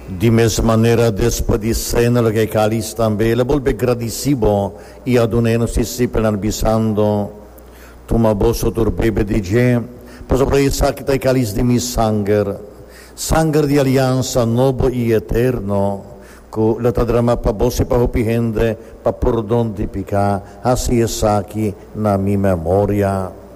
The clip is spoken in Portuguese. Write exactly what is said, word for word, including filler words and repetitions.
De mesma maneira, depois de cena que cálice também, ele volve gradecido e adunando se discípulos bisando, toma bolso tur bebe di je, posso presa que tai cálice de mi sangue, sangue de aliança novo e eterno, que la tadrama pa bolsi pa hopihende, pa perdão de picar, assim é aqui na minha memória.